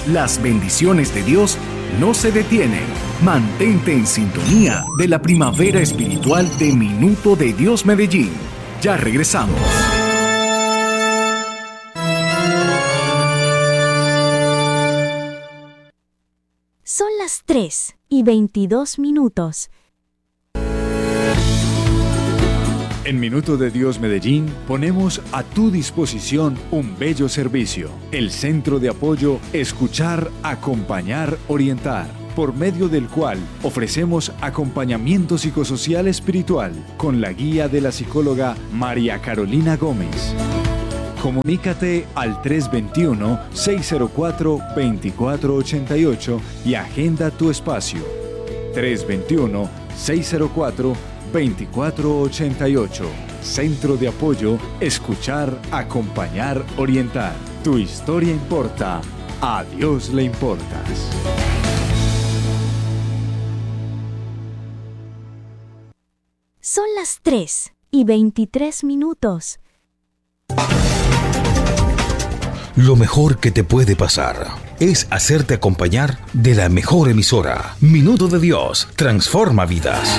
Las bendiciones de Dios no se detienen. Mantente en sintonía de la primavera espiritual de Minuto de Dios Medellín. Ya regresamos. Son las 3:22. En Minuto de Dios Medellín ponemos a tu disposición un bello servicio, el Centro de Apoyo Escuchar, Acompañar, Orientar, por medio del cual ofrecemos acompañamiento psicosocial espiritual con la guía de la psicóloga María Carolina Gómez. Comunícate al 321-604-2488 y agenda tu espacio. 321-604-2488. Centro de Apoyo Escuchar, Acompañar, Orientar. Tu historia importa. A Dios le importas. Son las 3:23. Lo mejor que te puede pasar es hacerte acompañar de la mejor emisora. Minuto de Dios transforma vidas.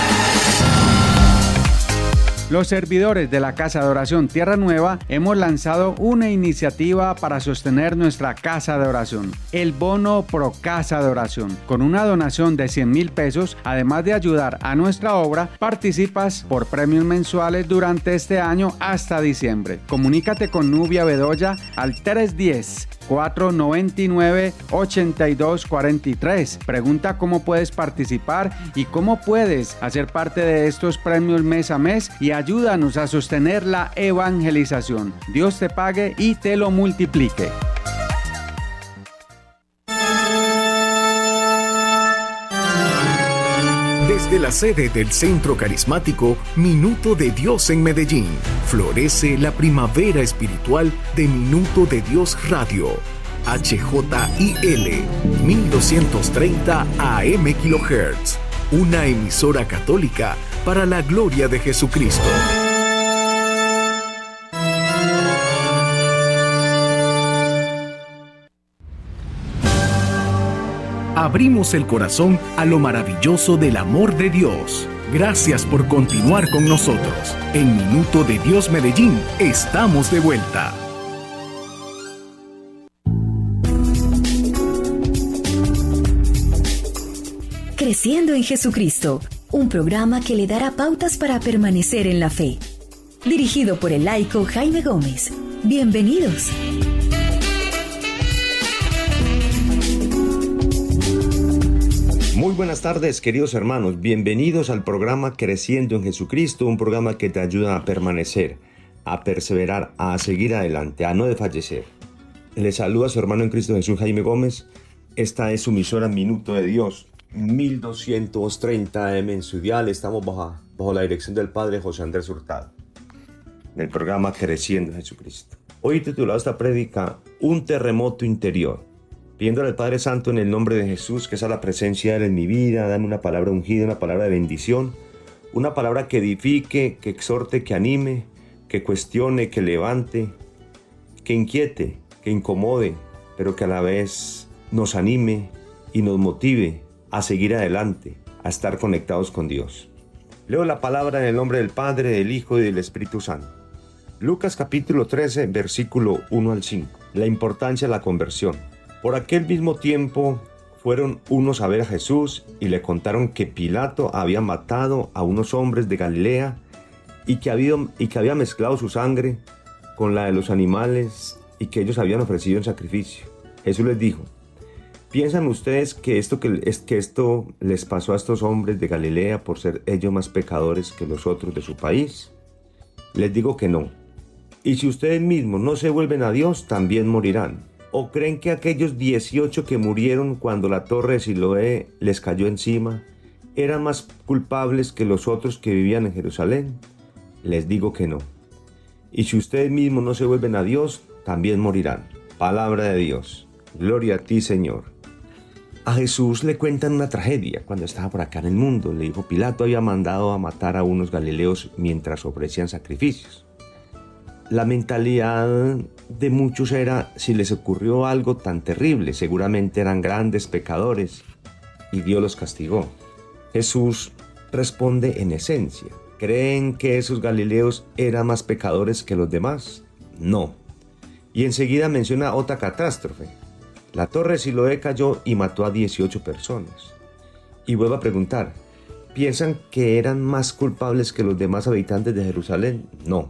Los servidores de la Casa de Oración Tierra Nueva hemos lanzado una iniciativa para sostener nuestra Casa de Oración, el Bono Pro Casa de Oración. Con una donación de 100,000 pesos, además de ayudar a nuestra obra, participas por premios mensuales durante este año hasta diciembre. Comunícate con Nubia Bedoya al 310-499-8243. Pregunta cómo puedes participar y cómo puedes hacer parte de estos premios mes a mes y ayúdanos a sostener la evangelización. Dios te pague y te lo multiplique. Desde la sede del Centro Carismático Minuto de Dios en Medellín, florece la primavera espiritual de Minuto de Dios Radio. HJIL 1230 AM kHz. Una emisora católica para la gloria de Jesucristo. Abrimos el corazón a lo maravilloso del amor de Dios. Gracias por continuar con nosotros. En Minuto de Dios Medellín, estamos de vuelta. Creciendo en Jesucristo, un programa que le dará pautas para permanecer en la fe. Dirigido por el laico Jaime Gómez. Bienvenidos. Muy buenas tardes, queridos hermanos. Bienvenidos al programa Creciendo en Jesucristo, un programa que te ayuda a permanecer, a perseverar, a seguir adelante, a no desfallecer. Les saluda a su hermano en Cristo Jesús, Jaime Gómez. Esta es su emisora Minuto de Dios, 1230 AM en su dial. Estamos bajo la dirección del Padre José Andrés Hurtado, en el programa Creciendo en Jesucristo. Hoy titulado esta prédica, Un terremoto interior. Pidiéndole al Padre Santo en el nombre de Jesús que sea la presencia de Él en mi vida, dame una palabra ungida, una palabra de bendición, una palabra que edifique, que exhorte, que anime, que cuestione, que levante, que inquiete, que incomode, pero que a la vez nos anime y nos motive a seguir adelante, a estar conectados con Dios. Leo la palabra en el nombre del Padre, del Hijo y del Espíritu Santo. Lucas capítulo 13, versículo 1 al 5. La importancia de la conversión. Por aquel mismo tiempo fueron unos a ver a Jesús y le contaron que Pilato había matado a unos hombres de Galilea y que había mezclado su sangre con la de los animales y que ellos habían ofrecido en sacrificio. Jesús les dijo: ¿piensan ustedes que esto les pasó a estos hombres de Galilea por ser ellos más pecadores que los otros de su país? Les digo que no. Y si ustedes mismos no se vuelven a Dios, también morirán. ¿O creen que aquellos 18 que murieron cuando la torre de Siloé les cayó encima eran más culpables que los otros que vivían en Jerusalén? Les digo que no. Y si ustedes mismos no se vuelven a Dios, también morirán. Palabra de Dios. Gloria a ti, Señor. A Jesús le cuentan una tragedia cuando estaba por acá en el mundo. Le dijo: Pilato había mandado a matar a unos galileos mientras ofrecían sacrificios. La mentalidad de muchos era, si les ocurrió algo tan terrible, seguramente eran grandes pecadores y Dios los castigó. Jesús responde en esencia: ¿creen que esos galileos eran más pecadores que los demás? No. Y enseguida menciona otra catástrofe. La torre de Siloé cayó y mató a 18 personas. Y vuelve a preguntar: ¿piensan que eran más culpables que los demás habitantes de Jerusalén? No.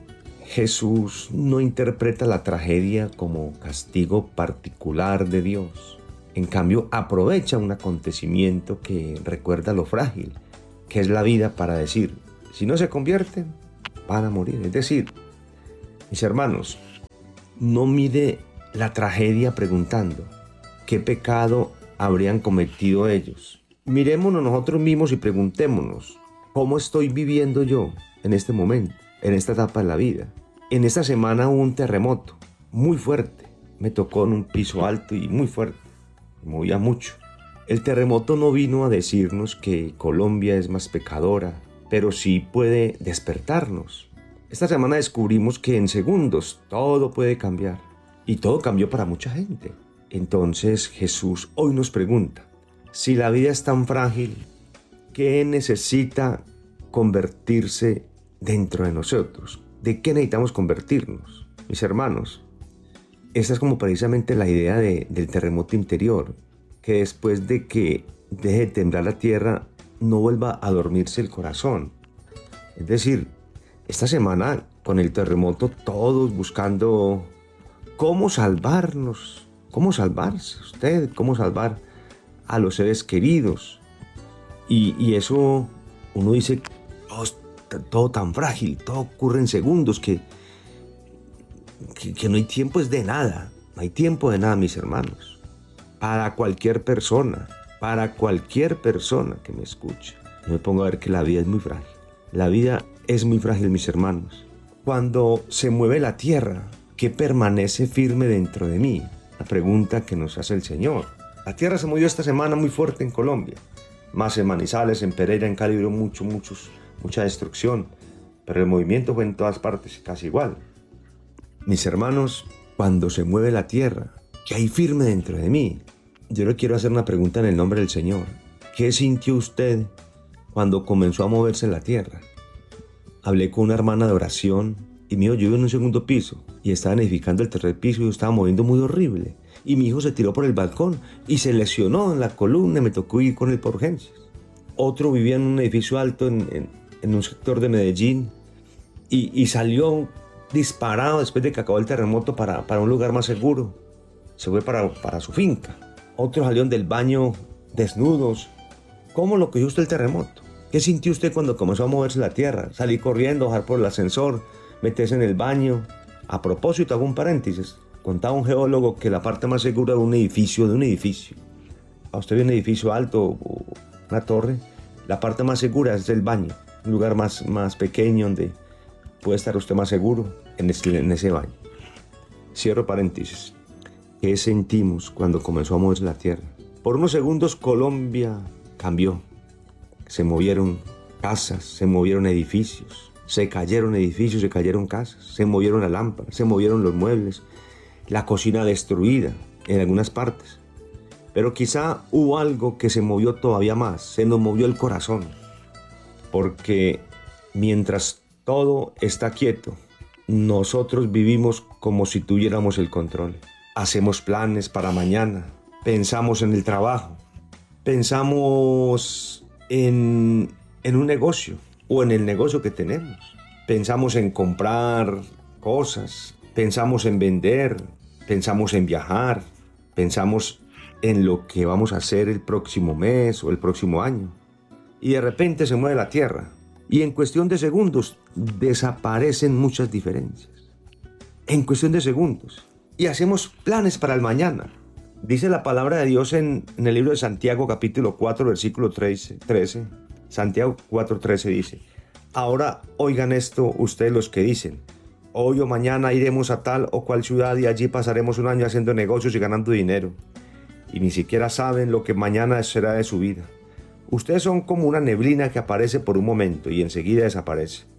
Jesús no interpreta la tragedia como castigo particular de Dios. En cambio, aprovecha un acontecimiento que recuerda lo frágil que es la vida para decir: si no se convierten, van a morir. Es decir, mis hermanos, no mide la tragedia preguntando qué pecado habrían cometido ellos. Mirémonos nosotros mismos y preguntémonos: ¿cómo estoy viviendo yo en este momento, en esta etapa de la vida? En esta semana hubo un terremoto muy fuerte. Me tocó en un piso alto y muy fuerte. Me movía mucho. El terremoto no vino a decirnos que Colombia es más pecadora, pero sí puede despertarnos. Esta semana descubrimos que en segundos todo puede cambiar. Y todo cambió para mucha gente. Entonces Jesús hoy nos pregunta: si la vida es tan frágil, ¿qué necesita convertirse dentro de nosotros? ¿De qué necesitamos convertirnos? Mis hermanos, esta es como precisamente la idea del terremoto interior, que después de que deje de temblar la tierra, no vuelva a dormirse el corazón. Es decir, esta semana con el terremoto todos buscando cómo salvarnos, cómo salvarse usted, cómo salvar a los seres queridos. Y eso uno dice: todo tan frágil, todo ocurre en segundos, que no hay tiempo es de nada. No hay tiempo de nada, mis hermanos. Para cualquier persona que me escuche, yo me pongo a ver que la vida es muy frágil. La vida es muy frágil, mis hermanos. Cuando se mueve la tierra, ¿qué permanece firme dentro de mí? La pregunta que nos hace el Señor. La tierra se movió esta semana muy fuerte en Colombia. Más en Manizales, en Pereira, en Cali hubo mucha destrucción. Pero el movimiento fue en todas partes casi igual. Mis hermanos, cuando se mueve la tierra, ¿qué hay firme dentro de mí? Yo le quiero hacer una pregunta en el nombre del Señor. ¿Qué sintió usted cuando comenzó a moverse la tierra? Hablé con una hermana de oración y me dijo: yo vivo en un segundo piso y estaban edificando el tercer piso y yo estaba moviendo muy horrible. Y mi hijo se tiró por el balcón y se lesionó en la columna y me tocó ir con él por urgencias. Otro vivía en un edificio alto en un sector de Medellín y salió disparado después de que acabó el terremoto para un lugar más seguro. Se fue para su finca. Otros salieron del baño desnudos. ¿Cómo lo cogió usted el terremoto? ¿Qué sintió usted cuando comenzó a moverse la tierra? Salir corriendo, bajar por el ascensor, meterse en el baño. A propósito, hago un paréntesis. Contaba un geólogo que la parte más segura de un edificio, a usted ve un edificio alto o una torre, la parte más segura es el baño, un lugar más pequeño donde puede estar usted más seguro en ese baño. Cierro paréntesis. ¿Qué sentimos cuando comenzó a moverse la tierra? Por unos segundos Colombia cambió. Se movieron casas, se movieron edificios, se cayeron casas, se movieron las lámparas, se movieron los muebles, la cocina destruida en algunas partes. Pero quizá hubo algo que se movió todavía más, se nos movió el corazón. Porque mientras todo está quieto, nosotros vivimos como si tuviéramos el control. Hacemos planes para mañana, pensamos en el trabajo, pensamos en un negocio o en el negocio que tenemos. Pensamos en comprar cosas, pensamos en vender, pensamos en viajar, pensamos en lo que vamos a hacer el próximo mes o el próximo año. Y de repente se mueve la tierra y en cuestión de segundos desaparecen muchas diferencias. En cuestión de segundos. Y hacemos planes para el mañana. Dice la palabra de Dios en el libro de Santiago capítulo 4 versículo 13. Santiago 4:13 dice: ahora oigan esto ustedes los que dicen: hoy o mañana iremos a tal o cual ciudad y allí pasaremos un año haciendo negocios y ganando dinero. Y ni siquiera saben lo que mañana será de su vida. Ustedes son como una neblina que aparece por un momento y enseguida desaparece.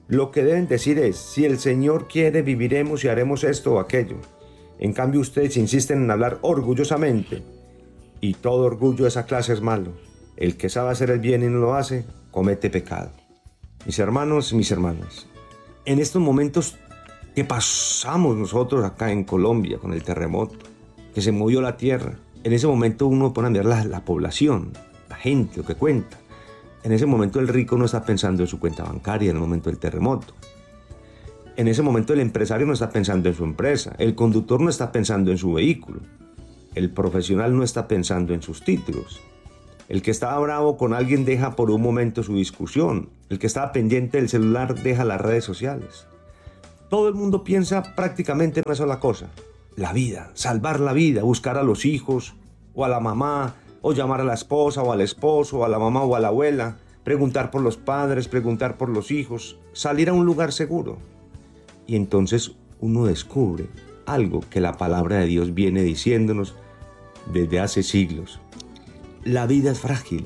Lo que deben decir es, si el Señor quiere, viviremos y haremos esto o aquello. En cambio, ustedes insisten en hablar orgullosamente. Y todo orgullo de esa clase es malo. El que sabe hacer el bien y no lo hace, comete pecado. Mis hermanos y mis hermanas, en estos momentos que pasamos nosotros acá en Colombia con el terremoto, que se movió la tierra, en ese momento uno pone a mirar la población, la gente, lo que cuenta. En ese momento el rico no está pensando en su cuenta bancaria en el momento del terremoto. En ese momento el empresario no está pensando en su empresa, el conductor no está pensando en su vehículo, el profesional no está pensando en sus títulos. El que estaba bravo con alguien deja por un momento su discusión, el que estaba pendiente del celular deja las redes sociales. Todo el mundo piensa prácticamente en una sola cosa: la vida, salvar la vida, buscar a los hijos o a la mamá, o llamar a la esposa o al esposo, o a la mamá o a la abuela, preguntar por los padres, preguntar por los hijos, salir a un lugar seguro. Y entonces uno descubre algo que la palabra de Dios viene diciéndonos desde hace siglos. La vida es frágil.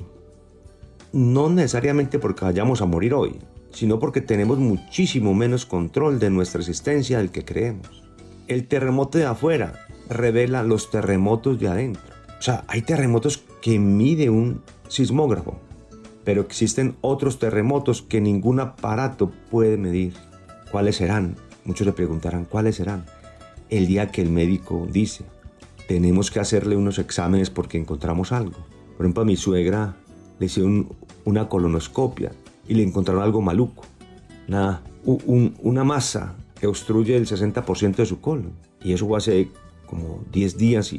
No necesariamente porque vayamos a morir hoy, sino porque tenemos muchísimo menos control de nuestra existencia del que creemos. El terremoto de afuera revela los terremotos de adentro. O sea, hay terremotos que mide un sismógrafo, pero existen otros terremotos que ningún aparato puede medir. ¿Cuáles serán? Muchos le preguntarán, ¿cuáles serán? El día que el médico dice, tenemos que hacerle unos exámenes porque encontramos algo. Por ejemplo, a mi suegra le hicieron una colonoscopia y le encontraron algo maluco. Una masa que obstruye el 60% de su colon. Y eso fue hace como 10 días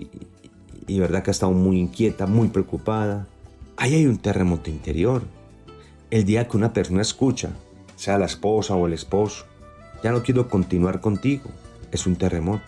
y verdad que ha estado muy inquieta, muy preocupada. Ahí hay un terremoto interior. El día que una persona escucha, sea la esposa o el esposo, ya no quiero continuar contigo, es un terremoto.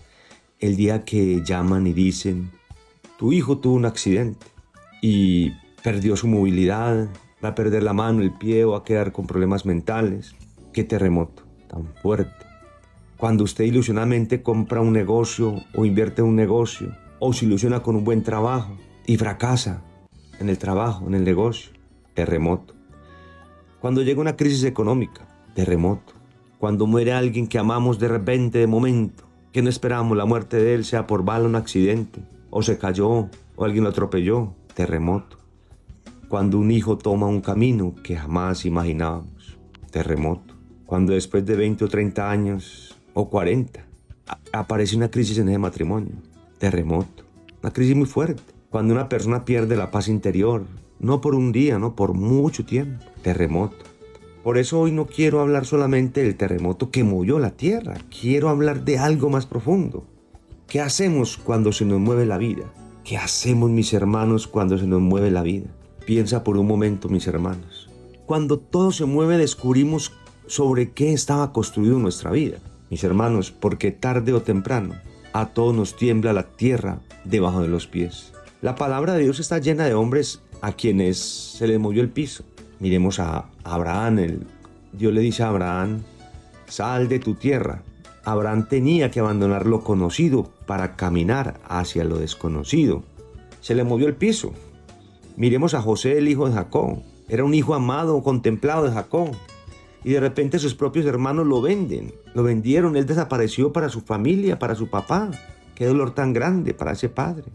El día que llaman y dicen, tu hijo tuvo un accidente y perdió su movilidad, va a perder la mano, el pie o va a quedar con problemas mentales. ¡Qué terremoto tan fuerte! Cuando usted ilusionadamente compra un negocio o invierte en un negocio, o se ilusiona con un buen trabajo y fracasa en el trabajo, en el negocio, terremoto. Cuando llega una crisis económica, terremoto. Cuando muere alguien que amamos de repente, de momento, que no esperamos la muerte de él, sea por bala, un accidente, o se cayó, o alguien lo atropelló, terremoto. Cuando un hijo toma un camino que jamás imaginábamos, terremoto. Cuando después de 20 o 30 años, o 40, aparece una crisis en ese matrimonio, terremoto. Una crisis muy fuerte. Cuando una persona pierde la paz interior, no por un día, no por mucho tiempo, terremoto. Por eso hoy no quiero hablar solamente del terremoto que movió la tierra. Quiero hablar de algo más profundo. ¿Qué hacemos cuando se nos mueve la vida? ¿Qué hacemos, mis hermanos, cuando se nos mueve la vida? Piensa por un momento, mis hermanos. Cuando todo se mueve, descubrimos sobre qué estaba construido nuestra vida. Mis hermanos, porque tarde o temprano, a todos nos tiembla la tierra debajo de los pies. La palabra de Dios está llena de hombres a quienes se les movió el piso. Miremos a Abraham. Dios le dice a Abraham, sal de tu tierra. Abraham tenía que abandonar lo conocido para caminar hacia lo desconocido. Se le movió el piso. Miremos a José, el hijo de Jacob. Era un hijo amado, contemplado de Jacob. Y de repente sus propios hermanos lo venden. Lo vendieron, él desapareció para su familia, para su papá. Qué dolor tan grande para ese padre.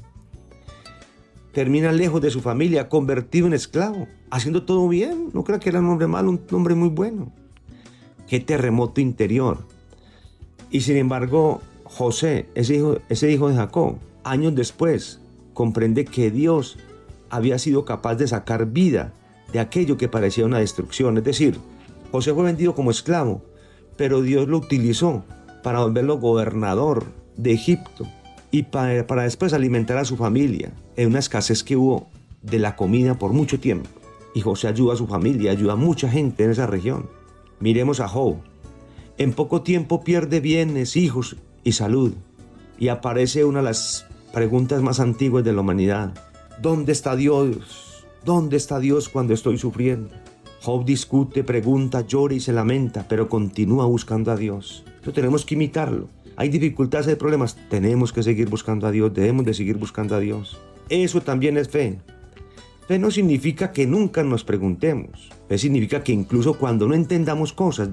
Termina lejos de su familia, convertido en esclavo, haciendo todo bien. No creo que era un hombre malo, un hombre muy bueno. Qué terremoto interior. Y sin embargo, José, ese hijo de Jacob, años después, comprende que Dios había sido capaz de sacar vida de aquello que parecía una destrucción. Es decir, José fue vendido como esclavo, pero Dios lo utilizó para volverlo gobernador de Egipto y para después alimentar a su familia en una escasez que hubo de la comida por mucho tiempo. Y José ayuda a su familia, ayuda a mucha gente en esa región. Miremos a Job. En poco tiempo pierde bienes, hijos y salud. Y aparece una de las preguntas más antiguas de la humanidad. ¿Dónde está Dios? ¿Dónde está Dios cuando estoy sufriendo? Job discute, pregunta, llora y se lamenta, pero continúa buscando a Dios. Eso tenemos que imitarlo. Hay dificultades, hay problemas. Tenemos que seguir buscando a Dios, debemos de seguir buscando a Dios. Eso también es fe. Fe no significa que nunca nos preguntemos. Fe significa que incluso cuando no entendamos cosas,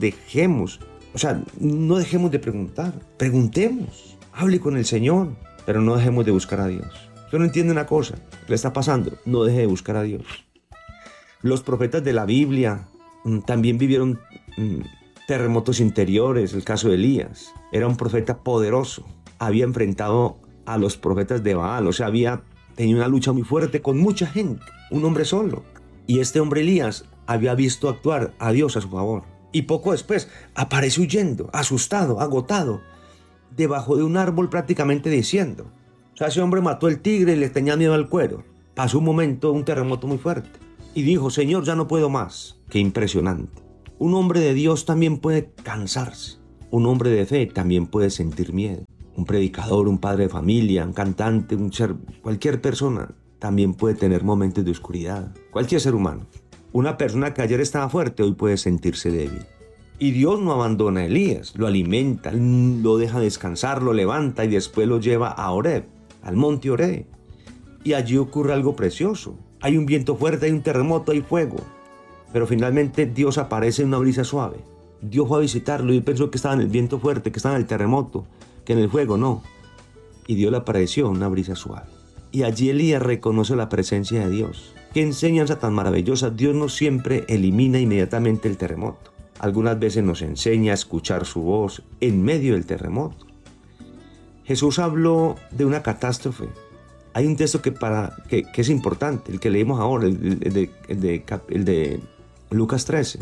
no dejemos de preguntar. Preguntemos, hable con el Señor, pero no dejemos de buscar a Dios. Usted no entiende una cosa, ¿qué le está pasando? No deje de buscar a Dios. Los profetas de la Biblia también vivieron terremotos interiores. El caso de Elías, era un profeta poderoso, había enfrentado a los profetas de Baal, había tenido una lucha muy fuerte con mucha gente, un hombre solo. Y este hombre Elías había visto actuar a Dios a su favor. Y poco después aparece huyendo, asustado, agotado, debajo de un árbol prácticamente diciendo. Ese hombre mató el tigre y le tenía miedo al cuero. Pasó un momento, un terremoto muy fuerte. Y dijo, Señor, ya no puedo más. Qué impresionante. Un hombre de Dios también puede cansarse. Un hombre de fe también puede sentir miedo. Un predicador, un padre de familia, un cantante, cualquier persona también puede tener momentos de oscuridad. Cualquier ser humano. Una persona que ayer estaba fuerte hoy puede sentirse débil. Y Dios no abandona a Elías, lo alimenta, lo deja descansar, lo levanta y después lo lleva a Horeb, al monte Horeb. Y allí ocurre algo precioso. Hay un viento fuerte, hay un terremoto, hay fuego. Pero finalmente Dios aparece en una brisa suave. Dios fue a visitarlo y él pensó que estaba en el viento fuerte, que estaba en el terremoto, que en el fuego, no. Y Dios le apareció en una brisa suave. Y allí Elías reconoce la presencia de Dios. Qué enseñanza tan maravillosa. Dios no siempre elimina inmediatamente el terremoto. Algunas veces nos enseña a escuchar su voz en medio del terremoto. Jesús habló de una catástrofe. Hay un texto que es importante, el que leímos ahora, el de Lucas 13.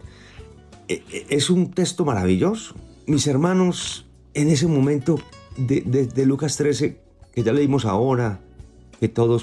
Es un texto maravilloso. Mis hermanos, en ese momento de Lucas 13, que ya leímos ahora, que todos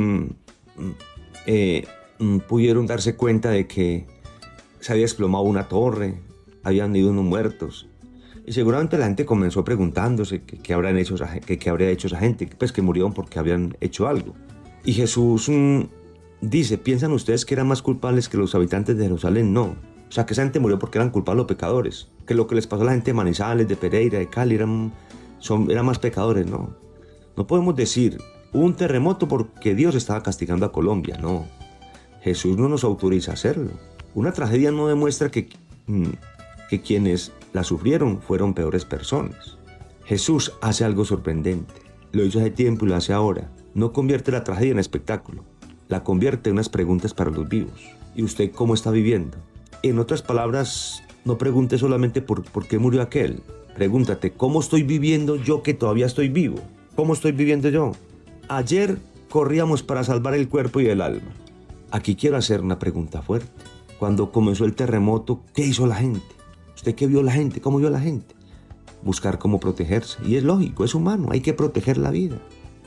pudieron darse cuenta de que se había desplomado una torre, habían ido unos muertos. Y seguramente la gente comenzó preguntándose qué habría hecho esa gente, que murieron porque habían hecho algo. Y Jesús dice, ¿piensan ustedes que eran más culpables que los habitantes de Jerusalén? No. Que esa gente murió porque eran culpables los pecadores. Que lo que les pasó a la gente de Manizales, de Pereira, de Cali, eran más pecadores, no. No podemos decir, hubo un terremoto porque Dios estaba castigando a Colombia, no. Jesús no nos autoriza a hacerlo. Una tragedia no demuestra que quienes la sufrieron fueron peores personas. Jesús hace algo sorprendente. Lo hizo hace tiempo y lo hace ahora. No convierte la tragedia en espectáculo. La convierte en unas preguntas para los vivos. ¿Y usted cómo está viviendo? En otras palabras, no pregunte solamente por qué murió aquel. Pregúntate, ¿cómo estoy viviendo yo que todavía estoy vivo? ¿Cómo estoy viviendo yo? Ayer corríamos para salvar el cuerpo y el alma. Aquí quiero hacer una pregunta fuerte. Cuando comenzó el terremoto, ¿qué hizo la gente? ¿Usted qué vio la gente? ¿Cómo vio la gente? Buscar cómo protegerse. Y es lógico, es humano, hay que proteger la vida.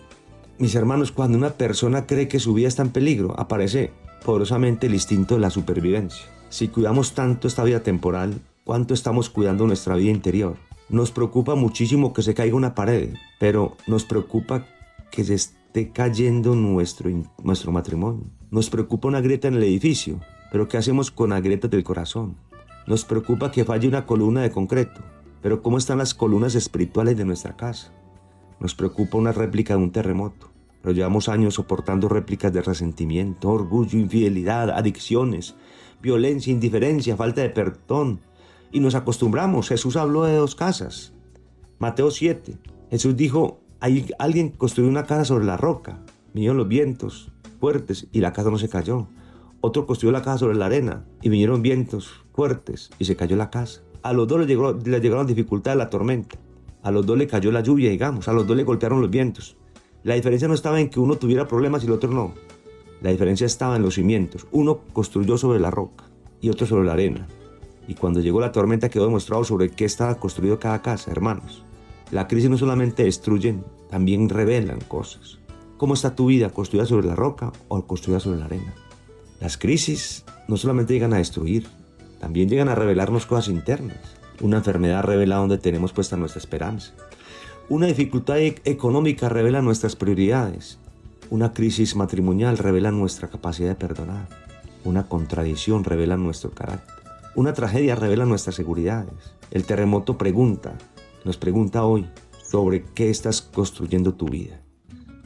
Mis hermanos, cuando una persona cree que su vida está en peligro, aparece poderosamente el instinto de la supervivencia. Si cuidamos tanto esta vida temporal, ¿cuánto estamos cuidando nuestra vida interior? Nos preocupa muchísimo que se caiga una pared, pero nos preocupa que se esté cayendo nuestro matrimonio. Nos preocupa una grieta en el edificio, pero ¿qué hacemos con las grietas del corazón? Nos preocupa que falle una columna de concreto, pero ¿cómo están las columnas espirituales de nuestra casa? Nos preocupa una réplica de un terremoto, pero llevamos años soportando réplicas de resentimiento, orgullo, infidelidad, adicciones, violencia, indiferencia, falta de perdón. Y nos acostumbramos. Jesús habló de 2 casas. Mateo 7. Jesús dijo, alguien construyó una casa sobre la roca. Vinieron los vientos fuertes y la casa no se cayó. Otro construyó la casa sobre la arena y vinieron vientos fuertes y se cayó la casa. A los dos les llegaron dificultades, la tormenta. A los dos le cayó la lluvia, digamos. A los dos le golpearon los vientos. La diferencia no estaba en que uno tuviera problemas y el otro no. La diferencia estaba en los cimientos. Uno construyó sobre la roca y otro sobre la arena. Y cuando llegó la tormenta quedó demostrado sobre qué estaba construido cada casa, hermanos. La crisis no solamente destruyen, también revelan cosas. ¿Cómo está tu vida? ¿Construida sobre la roca o construida sobre la arena? Las crisis no solamente llegan a destruir, también llegan a revelarnos cosas internas. Una enfermedad revela dónde tenemos puesta nuestra esperanza. Una dificultad económica revela nuestras prioridades. Una crisis matrimonial revela nuestra capacidad de perdonar. Una contradicción revela nuestro carácter. Una tragedia revela nuestras seguridades. El terremoto nos pregunta hoy sobre qué estás construyendo tu vida.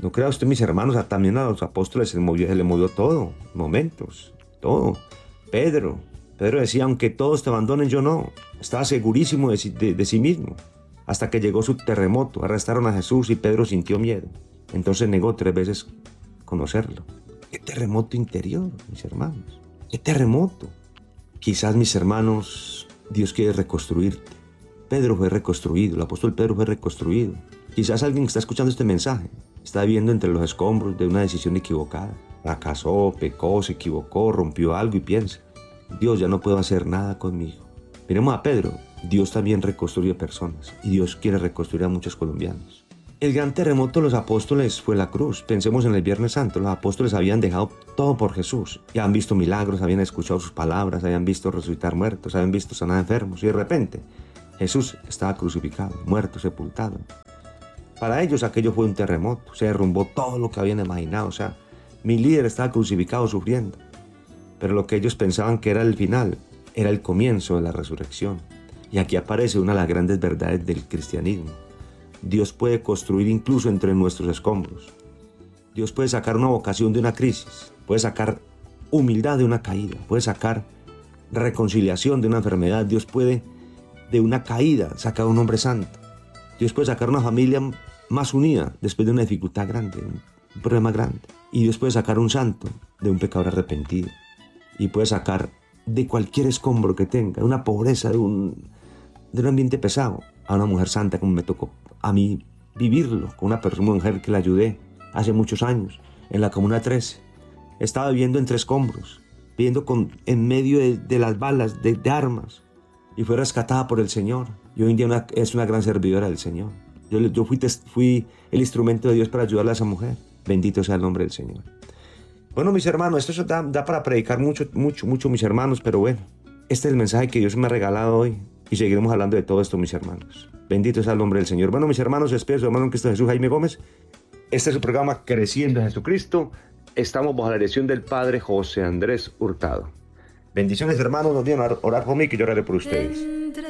No crea usted, mis hermanos, también a los apóstoles se le movió todo, momentos, todo. Pedro decía, aunque todos te abandonen, yo no. Estaba segurísimo de sí mismo. Hasta que llegó su terremoto, arrestaron a Jesús y Pedro sintió miedo. Entonces negó 3 veces conocerlo. ¡Qué terremoto interior, mis hermanos! ¡Qué terremoto! Quizás, mis hermanos, Dios quiere reconstruirte. Pedro fue reconstruido, el apóstol Pedro fue reconstruido. Quizás alguien que está escuchando este mensaje está viviendo entre los escombros de una decisión equivocada. Fracasó, pecó, se equivocó, rompió algo y piensa, Dios, ya no puedo hacer nada conmigo. Miremos a Pedro. Dios también reconstruye personas y Dios quiere reconstruir a muchos colombianos. El gran terremoto de los apóstoles fue la cruz. Pensemos en el Viernes Santo. Los apóstoles habían dejado todo por Jesús. Ya han visto milagros, habían escuchado sus palabras, habían visto resucitar muertos, habían visto sanar enfermos. Y de repente, Jesús estaba crucificado, muerto, sepultado. Para ellos aquello fue un terremoto. Se derrumbó todo lo que habían imaginado. O sea, mi líder estaba crucificado sufriendo. Pero lo que ellos pensaban que era el final, era el comienzo de la resurrección. Y aquí aparece una de las grandes verdades del cristianismo. Dios puede construir incluso entre nuestros escombros. Dios puede sacar una vocación de una crisis, puede sacar humildad de una caída, puede sacar reconciliación de una enfermedad. Dios puede de una caída sacar un hombre santo. Dios puede sacar una familia más unida después de una dificultad grande, un problema grande. Y Dios puede sacar un santo de un pecador arrepentido. Y puede sacar de cualquier escombro que tenga, una pobreza, de un ambiente pesado, a una mujer santa, como me tocó a mí vivirlo, con una mujer que la ayudé hace muchos años, en la Comuna 13. Estaba viviendo entre escombros, viviendo en medio de las balas, de armas, y fue rescatada por el Señor. Y hoy en día es una gran servidora del Señor. Yo fui el instrumento de Dios para ayudarle a esa mujer. Bendito sea el nombre del Señor. Bueno, mis hermanos, esto da para predicar mucho, mis hermanos, pero bueno, este es el mensaje que Dios me ha regalado hoy y seguiremos hablando de todo esto, mis hermanos. Bendito sea el nombre del Señor. Bueno, mis hermanos, espero su hermano en Cristo Jesús, Jaime Gómez. Este es su programa Creciendo en Jesucristo. Estamos bajo la dirección del Padre José Andrés Hurtado. Bendiciones, hermanos. Nos vienen a orar por mí, que yo oraré por ustedes.